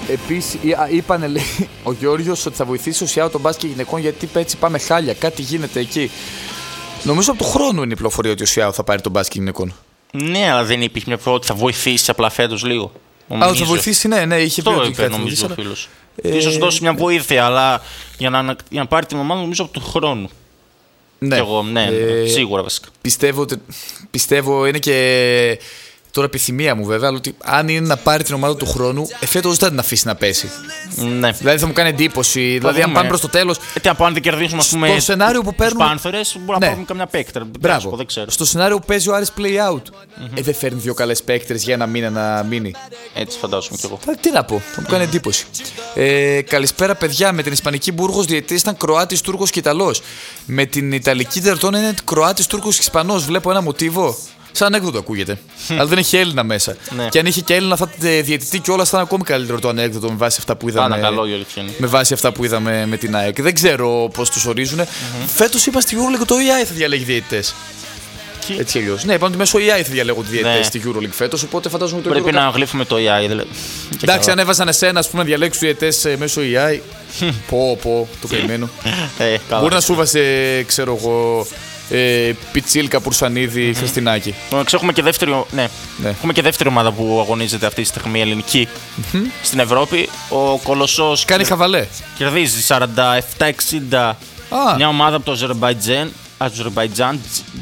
Επίσης, είπανε, λέει, ο Γιώργος ότι θα βοηθήσει ο ΣΙΑΟ τον μπάσκετ γυναικών γιατί έτσι πάμε χάλια. Κάτι γίνεται εκεί. Νομίζω από του χρόνου είναι η πληροφορία ότι ο ΣΙΑΟ θα πάρει τον μπάσκετ γυναικών. Ναι, αλλά δεν υπήρχε μια πληροφορία ότι θα βοηθήσει απλά φέτος λίγο. Ότι θα βοηθήσει, ναι, είχε πει ότι κάτι νομίζω ο φίλος. Ίσως δώσει μια βοήθεια, αλλά για να πάρει την ομάδα νομίζω από του χρόνου. Ναι, εγώ, σίγουρα βασικά. Πιστεύω είναι και τώρα επιθυμία μου βέβαια, αλλά ότι αν είναι να πάρει την ομάδα του χρόνου, φέτος δεν την αφήσει να πέσει. Ναι. Δηλαδή θα μου κάνει εντύπωση. Δηλαδή, αν πάμε προς το τέλος. Τι από αν δεν κερδίσουμε, ας πούμε, στο σενάριο που παίρνουν. Τους Πάνθερες, μπορεί να πάρουμε καμιά παίκτρα. Μπράβο. Δεν ξέρω. Στο σενάριο που παίζει ο Άρης play out, δεν φέρνει δύο καλές παίκτρες για ένα μήνα να μείνει. Έτσι φαντάζομαι κι εγώ. Τι να πω, θα μου κάνει εντύπωση. Καλησπέρα, παιδιά. Με την Ισπανική Μπούργος διαιτητής ήταν Κροάτης, Τούρκος και Ιταλός. Με την Ιταλική Τερτών είναι Κροάτης, Τούρκος και Ισπανός. Βλέπω ένα μοτίβο. Σαν ανέκδοτο ακούγεται. Αλλά δεν έχει Έλληνα μέσα. Ναι. Και αν είχε και Έλληνα, θα διαιτητή και όλα θα ήταν ακόμη καλύτερο το ανέκδοτο με βάση αυτά που είδαμε. Με βάση αυτά που είδαμε με την ΑΕΚ. Δεν ξέρω πώς τους ορίζουν. Φέτος είπα στη EuroLeague το EI θα διαλέγει διαιτητές. Έτσι αλλιώς. Ναι, είπαμε ότι μέσω EI θα διαλέγουν διαιτητές στη EuroLeague φέτος. Οπότε φαντάζομαι το πρέπει να γλύφουμε το EI. Δηλαδή. Εντάξει, αν έβαζαν εσένα να διαλέξουν διαιτητές μέσω EI. Πω, το καημένο. Μπορεί να σου βάζει, ξέρω εγώ. Πιτσίλκα, Πουρσανίδη, Φεστινάκη. Έχουμε και δεύτερη ομάδα που αγωνίζεται αυτή τη στιγμή ελληνική στην Ευρώπη. Ο Κολοσσός κάνει χαβαλέ. Κερδίζει 47-60 μια ομάδα από το Αζερμπαϊτζάν.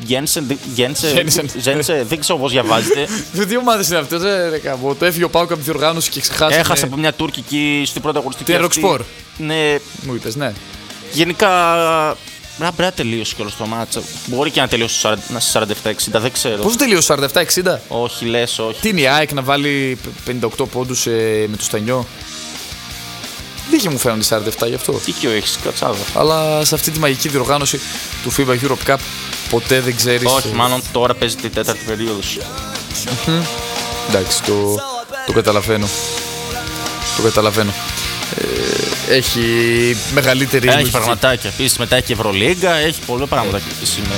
Γένσε, δεν ξέρω πώς διαβάζεται. Τι ομάδες είναι αυτές, το έφυγε ο Πάουκ από τη διοργάνωση και ξεχάσαμε. Έχασε από μια τουρκική στην πρώτη αγωνιστική. Τη Ροκσπορ. Ναι. Μου είπες, ναι. Γενικά. Πρέπει να τελείωσε κιόλας το μάτσο. Μπορεί και να τελειώσει 47-60, δεν ξέρω. Πώς τελείωσε 47-60? Όχι, λες, όχι. Τι είναι η ΑΕΚ να βάλει 58 πόντους με το Στανιό? Δίκαιο μου φαίνονται 47 γι' αυτό. Δίκαιο έχεις, κατσάδο. Αλλά σε αυτή τη μαγική διοργάνωση του FIBA Europe Cup ποτέ δεν ξέρεις. Όχι, μάλλον τώρα παίζεται η τέταρτη περίοδος. Εντάξει, το καταλαβαίνω. Έχει μεγαλύτερη. Έχει πραγματάκια. Επίσης μετά έχει Ευρωλίγκα, έχει πολλά πράγματα σήμερα.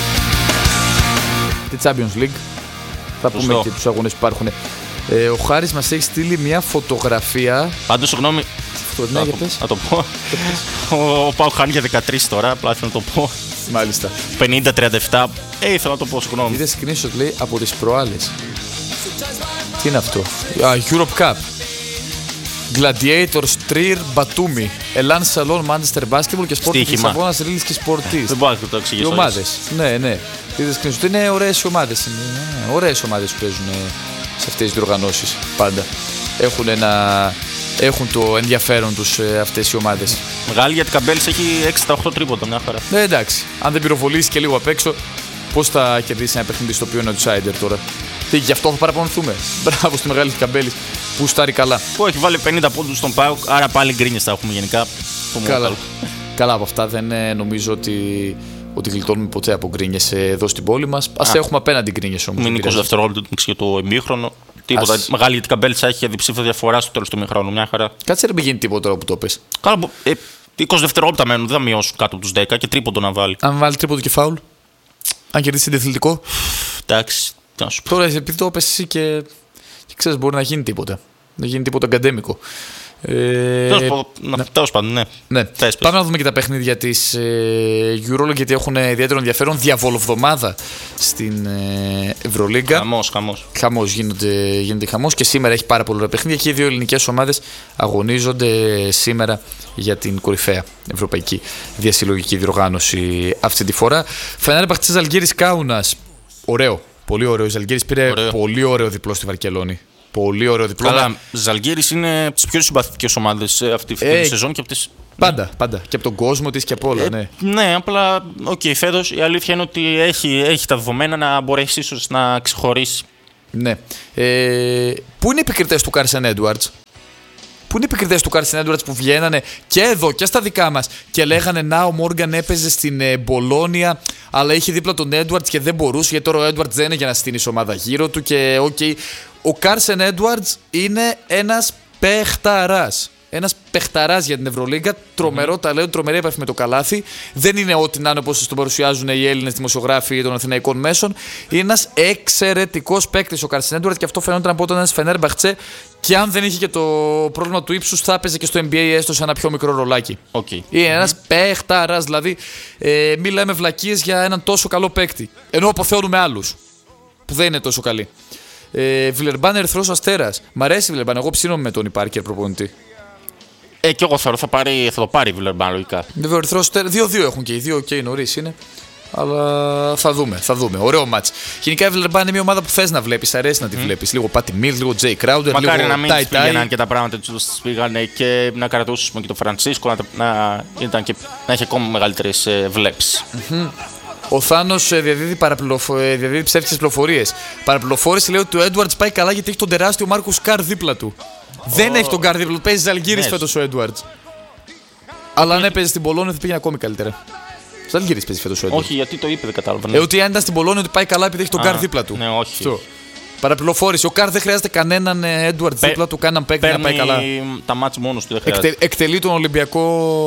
Τη Champions League. Θα πούμε και τους αγώνες που υπάρχουν. Ο Χάρης μας έχει στείλει μια φωτογραφία. Πάντως, συγγνώμη. Να το πω. Ο Πάου χάνει για 13 τώρα, απλά θέλω να το πω. Μάλιστα. 50-37. Ήθελα να το πω, συγγνώμη. Είδε screenshot, λέει, από τις προάλλες. Τι είναι αυτό? Europe Cup. Gladiator, Trier, Batumi, Elan Salon, Manchester Basketball και Sporting Λισαβόνας, Ρίλης και Sportis. Δεν μπορώ να το εξηγήσω. Οι ομάδες. Ναι. Είναι ωραίες ομάδες. Ωραίες ομάδες που παίζουν σε αυτές τις διοργανώσεις πάντα. Έχουν το ενδιαφέρον τους αυτές οι ομάδες. Μεγάλη γιατί Καμπέλης έχει 6-8 τρίποτα, μια χαρά. Ναι, εντάξει. Αν δεν πυροβολήσει και λίγο απ' έξω, πώς θα κερδίσει ένα παιχνίδι στο οποίο είναι outsider τώρα? Γι' αυτό θα παραπονηθούμε. Μπράβο στη μεγάλη Καμπέλης που στάρει καλά. Που έχει βάλει 50 πόντους στον ΠΑΟΚ, άρα πάλι γκρίνιες θα έχουμε γενικά. Καλά από αυτά. Δεν νομίζω ότι γλιτώνουμε ποτέ από γκρίνιες εδώ στην πόλη μας. Ας έχουμε απέναντι γκρίνιες όμως. Μην 20 δευτερόλεπτα για το ημίχρονο. Τίποτα. Μεγάλη γιατί Καμπέλης έχει διψήφια διαφορά στο τέλος του ημίχρονου. Μια χαρά. Κάτσε να μην γίνει τίποτα τώρα που το πες. Καλά, 20 δευτερόλεπτα μένουν. Δεν θα μειώσουν κάτω από τους 10 και τρίποντο να βάλει. Αν βάλει τρίποντο και φάουλ. Αν κερδίσει συντεθλητικό. Εντάξει. Τώρα επειδή το έπες εσύ και ξέρεις, μπορεί να γίνει τίποτα. Να γίνει τίποτα αγκαντέμικο. Τέλος πάντων, ναι. Πάμε να δούμε και τα παιχνίδια της EuroLeague γιατί έχουν ιδιαίτερο ενδιαφέρον. Διαβολοβδομάδα στην Ευρωλίγκα. Χαμός, γίνεται χαμός και σήμερα έχει πάρα πολλά παιχνίδια και οι δύο ελληνικές ομάδες αγωνίζονται σήμερα για την κορυφαία ευρωπαϊκή διασυλλογική διοργάνωση αυτή τη φορά. Φενέρμπαχτσε Ζαλγκίρις Κάουνας. Ωραίο. Πολύ ωραίο. Ο Ζαλγκίρις πήρε πολύ ωραίο διπλό στη Βαρκελόνη. Πολύ ωραίο διπλό. Αλλά Ζαλγκίρις είναι από τις πιο συμπαθητικές ομάδες αυτή τη σεζόν και από τις. Πάντα. Και από τον κόσμο της και από όλα. Ναι, απλά φέτος η αλήθεια είναι ότι έχει τα δεδομένα να μπορέσει ίσως να ξεχωρίσει. Ναι. Πού είναι οι επικριτές του Κάρσεν Έντουαρτς? Πού είναι οι επικριτές του Κάρσεν Έντουαρτς που βγαίνανε και εδώ και στα δικά μας και λέγανε να ο Μόργαν έπαιζε στην Μπολόνια, αλλά είχε δίπλα τον Έντουαρτς και δεν μπορούσε γιατί τώρα ο Έντουαρτς δεν είναι για να στείνει ομάδα γύρω του και ο Κάρσεν Έντουαρτς είναι ένας παιχταράς. Ένας παιχταράς για την Ευρωλίγκα. Τρομερό ταλέντο, τρομερή επαφή με το καλάθι. Δεν είναι ό,τι να είναι όπως τον παρουσιάζουν οι Έλληνες δημοσιογράφοι των Αθηναϊκών μέσων. Είναι ένας εξαιρετικός παίκτης ο Κάρσεν Έντουαρτς και αυτό φαινόταν από όταν ήταν Φενέρμπαχτσε. Και αν δεν είχε και το πρόβλημα του ύψους, θα έπαιζε και στο NBA έστω σε ένα πιο μικρό ρολάκι. Okay. Είναι ένας παιχταράς, δηλαδή μη λέμε βλακίες για έναν τόσο καλό παίκτη. Ενώ αποθεώνουμε άλλους που δεν είναι τόσο καλοί. Βιλερμπάν Ερυθρός Αστέρας. Μ' αρέσει η Βιλερμπάν. Εγώ ψήνομαι με τον Πάρκερ προπονητή. Και εγώ θεωρώ θα το πάρει η Βιλερμπάν λογικά. Βέβαια, ο Ερυθρός Αστέρας 2-2 έχουν και οι δύο, και νωρίς είναι. Αλλά θα δούμε. Ωραίο μάτς. Γενικά η Βιλερμπάν είναι μια ομάδα που θες να βλέπεις, αρέσει να τη βλέπεις. Λίγο Πάτι Μιλ, λίγο Τζέι Κράουντερ, λίγο Μακάρι να μην Tai Tai. πήγαιναν και τα πράγματα τους πήγανε και να κρατούσουμε και τον Φρανσίσκο να έχει ακόμα μεγαλύτερες βλέψεις. Ο Θάνος διαδίδει ψεύτικες πληροφορίες. Παραπληροφόρηση λέει ότι ο Έντουαρτς πάει καλά γιατί έχει τον τεράστιο Μάρκους Καρ δίπλα του. Δεν έχει τον Καρ δίπλα του, παίζει Ζαλγκίρις φέτος ο Έντουαρτς. Αλλά αν έπαιζε στην Πολώνια θα πήγαινε ακόμη καλύτερα. Ζαλγκίρις παίζει φέτος ο Έντουαρτς. Όχι, γιατί το είπε, δεν κατάλαβα. Ότι αν ήταν στην Πολώνια ότι πάει καλά επειδή έχει τον Καρ δίπλα του. Ναι, όχι. Αυτό. Παραπληροφόρηση. Ο Καρ δεν χρειάζεται κανέναν Έντουαρτς δίπλα του, κάναν παίκτη να πάει καλά. Τα μάτς μόνος του δεν χρειάζεται. Εκτελεί τον Ολυμπιακό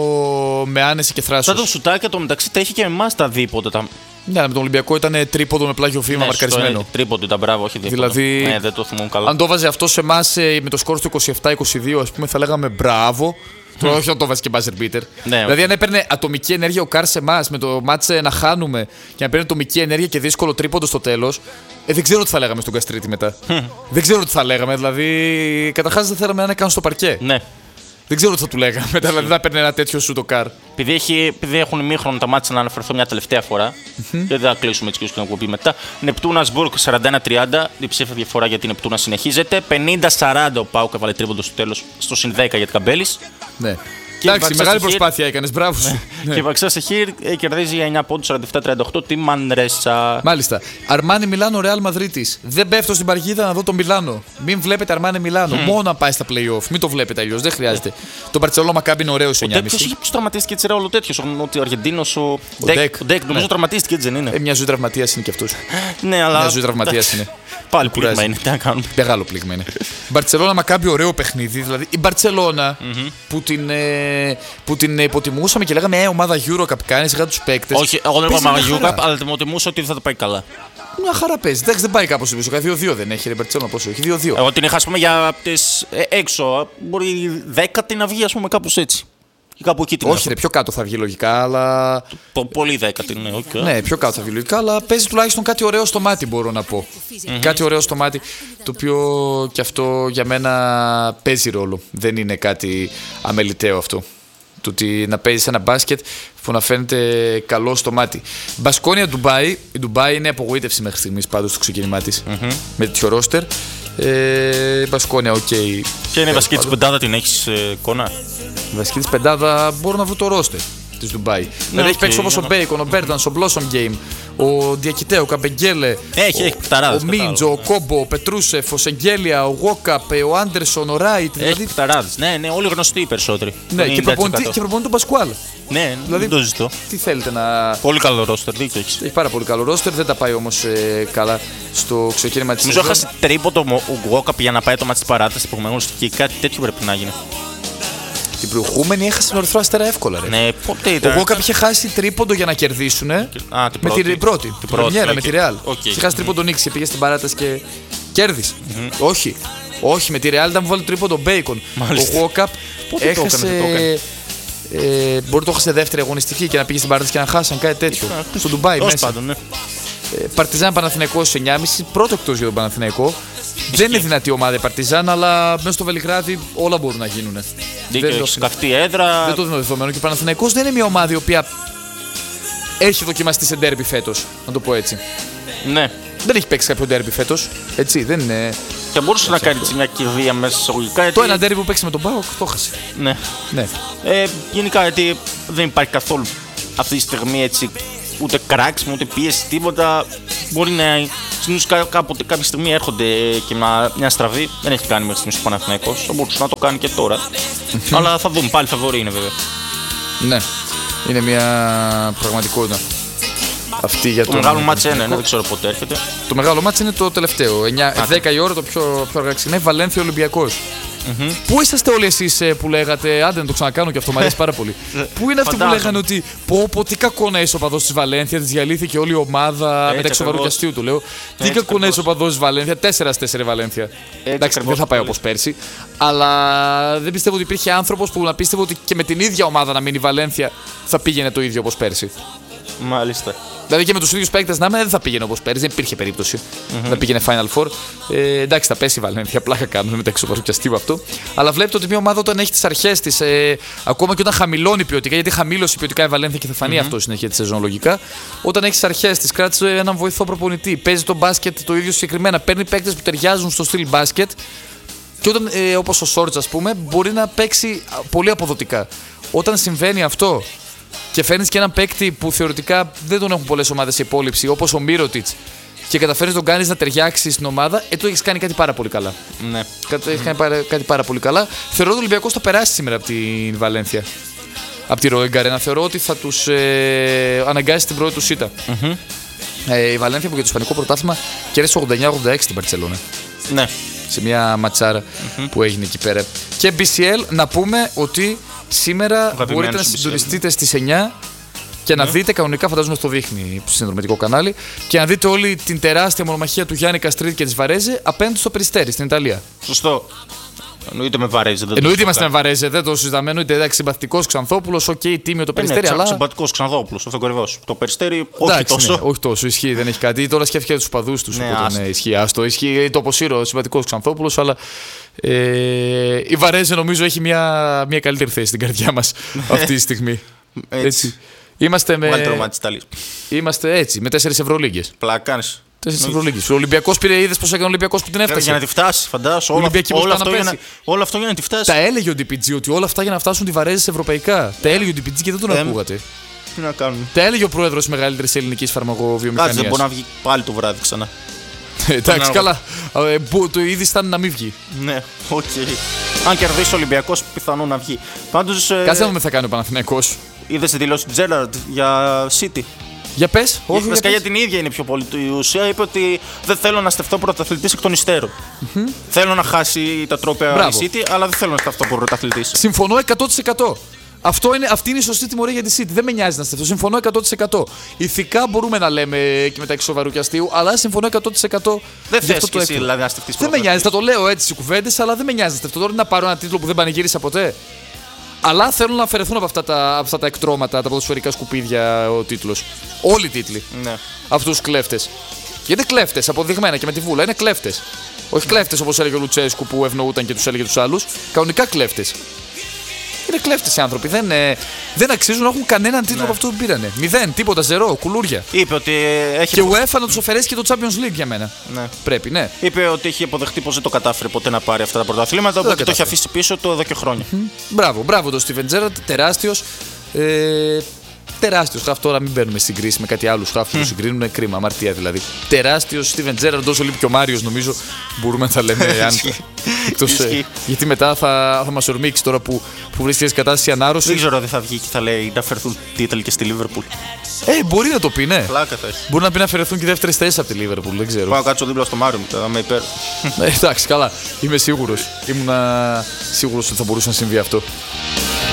με άνεση και θράσος. Σαν τον Σουτάκια το μεταξύ τα έχει και με εμάς τα δίποτε. Ναι, με τον Ολυμπιακό ήταν τρίποδο με πλάγιο βήμα μαρκαρισμένο. Τρίποδο ήταν, μπράβο, όχι δίποδο. Δηλαδή, ναι, δεν το θυμούν καλά. Αν το βάζει αυτό σε εμάς με το σκορ του 27-22, ας πούμε, θα λέγαμε μπράβο. Τώρα όχι να το βάζει και buzzer beater. Ναι, δηλαδή, αν έπαιρνε ατομική ενέργεια ο Καρ σε εμάς με το μάτσε να χάνουμε και να παίρνει ατομική ενέργεια και δύσκολο τρίποντο στο τέλος, δεν ξέρω τι θα λέγαμε στον Καστρίτη μετά. Δεν ξέρω τι θα λέγαμε. Δηλαδή, καταρχάς δεν θέλαμε να είναι καν στο παρκέ. Ναι. Δεν ξέρω τι θα του λέγαμε μετά. Δηλαδή, θα παίρνει ένα τέτοιο σου το Καρ. Επειδή έχουν ημίχρονο τα μάτια να αναφερθώ μια τελευταία φορά, δεν θα κλείσουμε έτσι και στην εκπομπή μετά. Νεπτούνα Μπουργκ 41-30, διψήφια διαφορά για την Νεπτούνα συνεχίζεται. 50-40 ο Πάουκ έβαλε τρίποντο στο τέλος, στο συν 10 για την Καμπέλης. Ναι. Εντάξει, μεγάλη προσπάθεια έκανες, μπράβο σου. Και η Βαξά Σεχίρ κερδίζει για 9 πόντους 47-38 τη Μανρέσα. Μάλιστα. Αρμάνι Μιλάνο, Ρεάλ Μαδρίτης. Δεν πέφτω στην παργίδα να δω τον Μιλάνο. Μην βλέπετε Αρμάνι Μιλάνο. Μόνο να πάει στα playoff. Μην το βλέπετε αλλιώς. Δεν χρειάζεται. Το Μπαρτσελόνα Μακάμπι είναι ωραίο σε 9,5. Ποιος τραυματίστηκε έτσι όλο τέτοιο. Ο Αργεντίνος, ο Ντεκ. Νομίζω τραυματίστηκε, έτσι δεν είναι. Μια ζωή τραυματίας είναι κι αυτός. Ναι, αλλά. Μια ζωή τραυματίας είναι. Πάλι πλήγμα είναι. Τι να κάνουμε. Μεγάλο πλήγμα είναι. Μπαρτσελόνα Μακάμπι, ωραίο παιχνίδι. Δηλαδή η Μπαρτσελόνα που την υποτιμούσαμε και λέγαμε ομάδα Eurocup κάνει σιγά τους παίκτες. Όχι, εγώ δεν είπα ομάδα Eurocup, αλλά την υποτιμούσα ότι θα το πάει καλά. Μια χαρά παίζει. Εντάξει, δεν πάει κάπως πίσω. 2-2 δεν έχει. Ρε Μπαρτσελόνα πόσο έχει. 2-2. Εγώ την είχα, ας πούμε, για τις έξω. Μπορεί 10η να βγει, ας πούμε, κάπως έτσι. Κάπου εκεί την όχι, ρε, πιο κάτω θα βγει λογικά, αλλά. Πολύ 10η, ναι, okay. Ναι, πιο κάτω θα βγει λογικά, αλλά παίζει τουλάχιστον κάτι ωραίο στο μάτι, μπορώ να πω. Κάτι ωραίο στο μάτι, το οποίο και αυτό για μένα παίζει ρόλο. Δεν είναι κάτι αμεληταίο αυτό. Το ότι να παίζει ένα μπάσκετ που να φαίνεται καλό στο μάτι. Μπασκόνια Ντουμπάι. Η Ντουμπάι είναι απογοήτευση μέχρι στιγμής πάντως στο ξεκίνημά της. Με τέτοιο ρόστερ. Μπασκόνια, οκ. Ποια είναι η βασική της πεντάδα, την έχεις εικόνα? Η βασική της πεντάδα μπορώ να βρω το ρόστερ της Ντουμπάι. Δηλαδή έχει παίξει όπως ο Μπέικον, ο Μπέρτανς, ο Blossom Game, ο Διακητέο, ο Καμπεγγέλε, ο Μίντζο, ο Κόμπο, ο Πετρούσεφ, ο Σεγγέλια, ο Γόκαπ, ο Άντερσον, ο Ράιτ. Έχει πταράδες. Ναι, όλοι γνωστοί οι περισσότεροι. Ναι, και προπονητή τον Πασκουάλ. Ναι, δηλαδή, δεν το ζητώ. Τι θέλετε να. Πολύ καλό ρόστερ, δίκιο έχεις. Έχει πάρα πολύ καλό ρόστερ, δεν τα πάει όμως καλά στο ξεκίνημα της σεζόν. Νομίζω έχασε τρίποντο ο Γόκαπ για να πάει το μάτι της παράτασης προηγουμένως και κάτι τέτοιο πρέπει να γίνει. Την προηγούμενη έχασε τον Ερυθρό Αστέρα εύκολα. Ρε. Ναι, πότε ήταν. Ο Γόκαπ είχε χάσει τρίποντο για να κερδίσουν. Με την πρώτη. Με τη Ρεάλ. Είχε χάσει τρίποντο Νίξη, πήγε στην παράταση και κέρδισε. Όχι, με τη Ρεάλ ήταν που βάλει τρίποντο Μπέικον. Ο Γόκαπ έχασε. Μπορεί να το έχασε δεύτερη αγωνιστική και να πήγε στην παράταση και να χάσαν κάτι τέτοιο. Στο Ντουμπάι μέσα. Παρτιζάν Παναθηναϊκός 9,5, πρώτο εκτός για τον Παναθηναϊκό. Δεν είναι δυνατή ομάδα η Παρτιζάν, αλλά μέσα στο Βελιγράδι όλα μπορούν να γίνουν. Δίκαιο, καυτή έδρα. Δεν το δίνω δεδομένο. Και ο Παναθηναϊκός δεν είναι μια ομάδα η οποία έχει δοκιμαστεί σε ντέρμπι φέτος, να το πω έτσι. Ναι. Δεν έχει παίξει κάποιο ντέρμπι φέτος. Έτσι, δεν είναι. Και μπορούσε να κάνει μια κηδεία μέσα εισαγωγικά. Το ένα ντέρμπι που παίξει με τον Πάοκ το χάσε. Ναι. Γενικά γιατί δεν υπάρχει καθόλου αυτή τη στιγμή έτσι. Ούτε κράξιμο, ούτε πίεση, τίποτα. Μπορεί να. Συνήθως κάποια στιγμή έρχονται και μια στραβή. Δεν έχει κάνει μέχρι στιγμής ο Παναθηναϊκός. Θα μπορούσε να το κάνει και τώρα. Αλλά θα δούμε. Πάλι φαβορί είναι βέβαια. Ναι. Είναι μια πραγματικότητα. Αυτή για το μεγάλο μάτς είναι, δεν ξέρω πότε έρχεται. Το μεγάλο μάτς είναι το τελευταίο. 10 η ώρα το πιο αργά ξεκινάει. Βαλένθια Ολυμπιακός. Πού είσαστε όλοι εσείς που λέγατε, άντε να το ξανακάνω και αυτό, μου αρέσει πάρα πολύ. Πού είναι αυτοί που λέγανε ότι πω, τι κακό να είσαι οπαδός της Βαλένθια, της διαλύθηκε όλη η ομάδα μεταξύ σοβαρού και αστείου του λέω. Τι κακό να είσαι οπαδός της Βαλένθια, 4-4 Βαλένθια. Εντάξει, δεν θα πάει όπως πέρσι, αλλά δεν πιστεύω ότι υπήρχε άνθρωπος που να πίστευε ότι και με την ίδια ομάδα να μείνει η Βαλένθια θα πήγαινε το ίδιο όπως πέρσι. Μάλιστα. Δηλαδή και με τους ίδιους παίκτες να είμαι δεν θα πήγαινε όπως πέρυσι, δεν υπήρχε περίπτωση να πήγαινε Final Four. Εντάξει, θα πέσει η Βαλένθια, πλάκα κάνουμε μεταξύ σοβαρού και αστείου αυτό. Αλλά βλέπετε ότι μια ομάδα όταν έχει τις αρχές της, ακόμα και όταν χαμηλώνει ποιοτικά, γιατί χαμήλωσε ποιοτικά η Βαλένθια και θα φανεί αυτό συνέχεια τη σεζόν λογικά. Όταν έχει τις αρχές της, κράτησε έναν βοηθό προπονητή, παίζει το μπάσκετ το ίδιο συγκεκριμένα, παίρνει παίκτες που ταιριάζουν στο στυλ μπάσκετ. Και όταν, όπως ο Σόρτς, ας πούμε, μπορεί να παίξει πολύ αποδοτικά. Όταν συμβαίνει αυτό και φέρνεις και έναν παίκτη που θεωρητικά δεν τον έχουν πολλές ομάδες σε υπόλοιψη, όπως ο Μίροτιτς, και καταφέρεις να τον κάνεις να ταιριάξει στην ομάδα, το έχεις κάνει κάτι πάρα πολύ καλά. Ναι. Έχεις κάνει κάτι πάρα πολύ καλά. Θεωρώ ότι ο Ολυμπιακός θα περάσει σήμερα από την Βαλένθια. Από τη Ροέγκ Αρένα. Θεωρώ ότι θα τους αναγκάσει την πρώτη του ήττα. Η Βαλένθια που για το Ισπανικό πρωτάθλημα κέρδισε 89-86 στην Μπαρτσελόνα. Ναι. Σε μια ματσάρα που έγινε εκεί πέρα. Και BCL, να πούμε ότι σήμερα μπορείτε να συντονιστείτε στις 9 και να δείτε, κανονικά φαντάζομαι στο δείχνει στο συνδρομητικό κανάλι, και να δείτε όλη την τεράστια μονομαχία του Γιάννη Καστρίτη και της Βαρέζε απέναντι στο Περιστέρι στην Ιταλία. Σωστό. Εννοείται με Βαρέζε. Εννοείται είμαστε με Βαρέζε, δεν το συζητάμε. Εννοείται, εντάξει, συμπαθητικός Ξανθόπουλος, τίμιο το Περιστέρι. Αλλά συμπαθητικός Ξανθόπουλος, αυτοκορυφός. Το Περιστέρι, όχι τόσο. Ναι, όχι τόσο, ισχύει, δεν έχει κάτι. Τώρα σκέφτηκε τους παδούς τους. Ναι, ισχύει, άστο. Ισχύει το Ποσύρο, συμπαθητικός Ξανθόπουλος, αλλά η Βαρέζε νομίζω έχει μια καλύτερη θέση στην καρδιά μας αυτή τη στιγμή. Έτσι. Είμαστε έτσι, με 4 Ευρωλίγκες. Πλάκανες. 4 Ευρωλίγκες. Ο Ολυμπιακός πήρε, είδες πώς έκανε ο Ολυμπιακός που την έφτασε. Για να τη φτάσει, φαντάσου. Όλο αυτό για να τη φτάσει. Τα έλεγε ο DPG ότι όλα αυτά για να φτάσουν τη Βαρέζε σε ευρωπαϊκά. Τα έλεγε ο DPG και δεν τον ακούγατε. Τι να κάνουμε. Τα έλεγε ο πρόεδρος της μεγαλύτερης ελληνικής φαρμακοβιομηχανίας. Κάτσε, δεν μπορεί να βγει πάλι το βράδυ ξανά. Εντάξει, καλά. Το ήδη ήταν να μην βγει. Ναι, οκ. Αν κερδίσει ο Ολυμπιακός, πιθανό να βγει. Πάντως. Κάτσε να δούμε τι θα κάνει ο Παναθηναϊκός. Είδες τη δηλώση του Τζέραρντ για City. Για πες, όχι. Βασικά για την ίδια είναι πιο πολύ. Η ουσία είπε ότι δεν θέλω να στεφτώ πρωταθλητής εκ των υστέρων. Θέλω να χάσει τα τρόπαια η City, αλλά δεν θέλω να στεφτώ πρωταθλητής. Συμφωνώ 100%. Αυτή είναι η σωστή τιμωρία για τη City. Δεν με νοιάζει να στεφτώ. Συμφωνώ 100%. Ηθικά μπορούμε να λέμε και μεταξύ σοβαρού και αστείου, αλλά συμφωνώ 100%. Δεν θες και εσύ δηλαδή να στεφτείς. Δεν με νοιάζει, θα το λέω έτσι σε κουβέντες, αλλά δεν με νοιάζει να στεφτώ. Τώρα να πάρω ένα τίτλο που δεν πανηγύρισα ποτέ. Αλλά θέλω να αφαιρεθούν από αυτά τα εκτρώματα, τα ποδοσφαιρικά σκουπίδια ο τίτλος. Όλοι οι τίτλοι. Ναι. Αυτούς τους κλέφτες. Γιατί είναι κλέφτες, αποδειγμένα και με τη βούλα. Είναι κλέφτες. Όχι κλέφτες όπως έλεγε ο Λουτσέσκου που ευνοούταν και τους έλεγε τους άλλους. Κανονικά κλέφτες. Είναι κλέφτες οι άνθρωποι. Δεν αξίζουν να έχουν κανέναν τίτλο από αυτό που πήρανε. 0, τίποτα, 0, κουλούρια. Είπε ότι έχει. Και UEFA να τους αφαιρέσει και το Champions League για μένα. Ναι. Πρέπει, ναι. Είπε ότι έχει αποδεχτεί πως δεν το κατάφερε ποτέ να πάρει αυτά τα πρωταθλήματα. Οπότε το έχει αφήσει πίσω του εδώ και χρόνια. Μπράβο τον Steven Gerrard, τεράστιος. Τεράστιος χαφ, τώρα μην μπαίνουμε στην κρίση με κάτι άλλους χαφ που το συγκρίνουν, κρίμα, αμαρτία δηλαδή. Τεράστιος Steven Gerrard, όσο λείπει και ο Μάριος νομίζω μπορούμε να τα λέμε γιατί μετά θα μας ορμήξει τώρα που βρίσκεται σε κατάσταση ανάρρωση. Δεν ξέρω αν θα βγει και θα λέει να φερθούν τίτλοι και στη Λίβερπουλ. Μπορεί να το πει, ναι. Πλάκα θα έχει. Μπορεί να πει να αφαιρεθούν και δεύτερες θέσεις από τη Λίβερπουλ, δεν ξέρω. Πάω να κάτσω δίπλα στο Μάριο μετά, είμαι υπέρ. Εντάξει, καλά, είμαι σίγουρος. Ήμουνα σίγουρος ότι θα μπορούσε να συμβεί αυτό.